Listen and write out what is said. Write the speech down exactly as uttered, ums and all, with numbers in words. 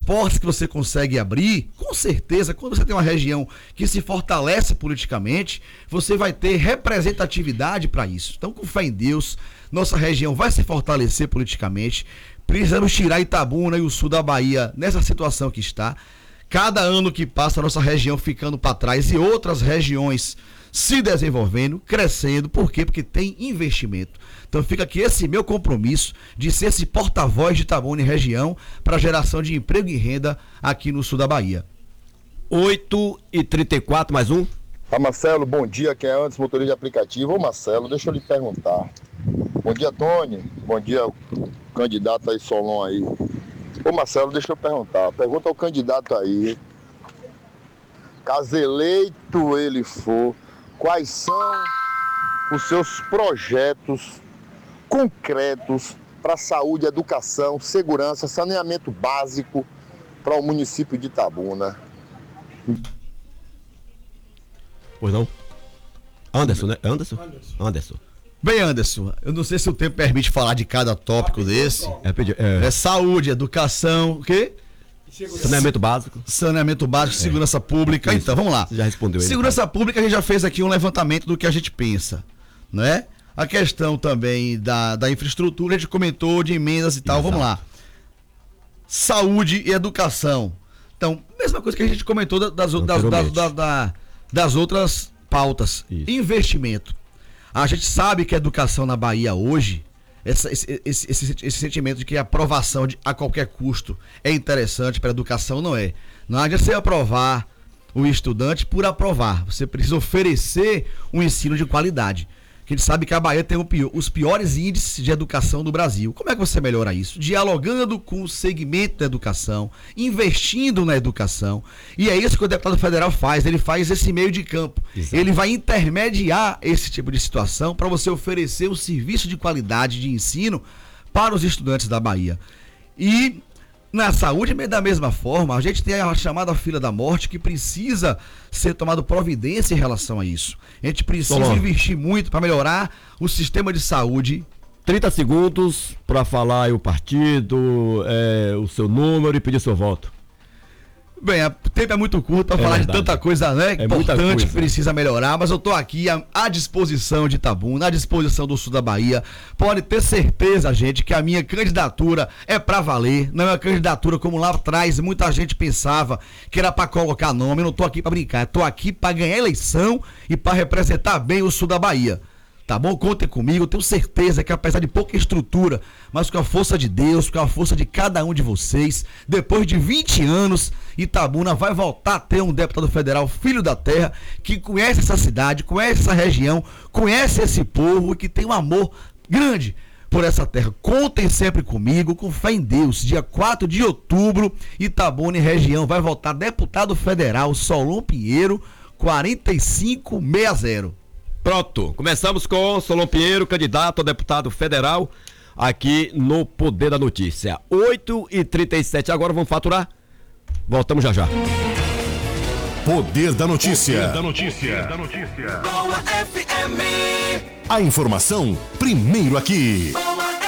portas que você consegue abrir, com certeza, quando você tem uma região que se fortalece politicamente, você vai ter representatividade para isso. Então, com fé em Deus, nossa região vai se fortalecer politicamente. Precisamos tirar Itabuna e o sul da Bahia nessa situação que está. Cada ano que passa, a nossa região ficando para trás e outras regiões se desenvolvendo, crescendo. Por quê? Porque tem investimento. Então fica aqui esse meu compromisso de ser esse porta-voz de Itabuna e região para geração de emprego e renda aqui no sul da Bahia. oito e trinta e quatro, mais um. Ah, Marcelo, bom dia, quem é antes, motorista de aplicativo. Ô Marcelo, deixa eu lhe perguntar. Bom dia, Tony. Bom dia, candidato aí, Solon aí. Ô Marcelo, deixa eu perguntar. Pergunta ao candidato aí. Caso eleito ele for, quais são os seus projetos concretos para saúde, educação, segurança, saneamento básico para o município de Itabuna? Pois não? Anderson, né? Anderson? Anderson. Anderson. Bem, Anderson, eu não sei se o tempo permite falar de cada tópico desse. É, é... é saúde, educação, o quê? Saneamento básico. Saneamento básico, é. Segurança pública. Isso. Então, vamos lá. Você já respondeu. Segurança ele, pública, a gente já fez aqui um levantamento do que a gente pensa, né? A questão também da, da infraestrutura, a gente comentou de emendas e tal. Exato. Vamos lá. Saúde e educação. Então, mesma coisa que a gente comentou das, das, das, das, das, das outras pautas. Isso. Investimento. A gente sabe que a educação na Bahia hoje, essa, esse, esse, esse, esse sentimento de que a aprovação de, a qualquer custo é interessante para a educação, não é. Não adianta você aprovar o estudante por aprovar. Você precisa oferecer um ensino de qualidade. A gente sabe que a Bahia tem os piores índices de educação do Brasil. Como é que você melhora isso? Dialogando com o segmento da educação, investindo na educação. E é isso que o deputado federal faz. Ele faz esse meio de campo. Exato. Ele vai intermediar esse tipo de situação para você oferecer um serviço de qualidade de ensino para os estudantes da Bahia. E na saúde, da mesma forma, a gente tem a chamada fila da morte que precisa ser tomado providência em relação a isso. A gente precisa Solon. investir muito para melhorar o sistema de saúde. trinta segundos para falar aí o partido, é, o seu número e pedir seu voto. Bem, o tempo é muito curto para é falar verdade. de tanta coisa, né? É importante, que precisa melhorar, mas eu tô aqui à, à disposição de Itabuna, à disposição do sul da Bahia. Pode ter certeza, gente, que a minha candidatura é para valer. Não é uma candidatura como lá atrás muita gente pensava que era para colocar nome. Eu não tô aqui para brincar, eu tô aqui para ganhar eleição e para representar bem o sul da Bahia. Tá bom? Contem comigo, eu tenho certeza que apesar de pouca estrutura, mas com a força de Deus, com a força de cada um de vocês, depois de vinte anos, Itabuna vai voltar a ter um deputado federal filho da terra, que conhece essa cidade, conhece essa região, conhece esse povo e que tem um amor grande por essa terra. Contem sempre comigo, com fé em Deus. Dia quatro de outubro, Itabuna e região vai votar deputado federal Solon Pinheiro, quarenta e cinco sessenta. Pronto, começamos com Solon Pinheiro, candidato a deputado federal, aqui no Poder da Notícia. oito e trinta e sete, agora vamos faturar? Voltamos já já. Poder da Notícia. Poder da Notícia. Da Notícia. A informação primeiro aqui.